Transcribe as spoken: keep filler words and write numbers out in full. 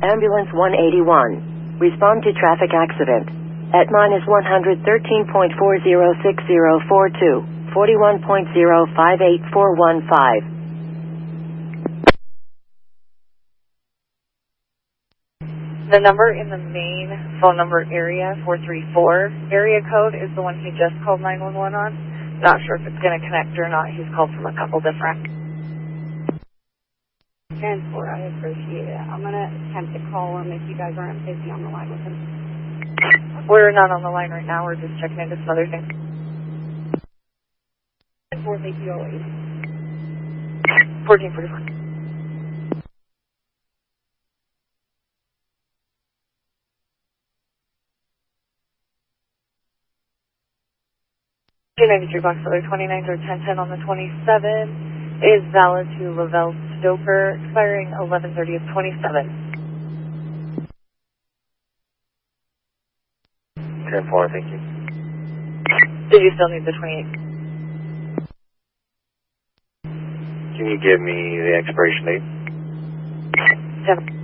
Ambulance one eighty-one. Respond to traffic accident. At minus one hundred thirteen point four zero six zero four two, forty-one point zero five eight four one five. The number in the main phone number area, four three four, area code is the one he just called nine one one on. Not sure if it's going to connect or not. He's called from a couple different. ten four, I appreciate it. I'm going to attempt to call him if you guys aren't busy on the line with him. We're not on the line right now. We're just checking into some other things. four, thank you always. fourteen forty-four. two ninety-three Box Other twenty-nine or ten ten on the twenty-seven is valid to Lavelle Stoker, expiring eleven thirty of twenty-seven. ten four, thank you. Did you still need the twenty-eight? Can you give me the expiration date? Seven.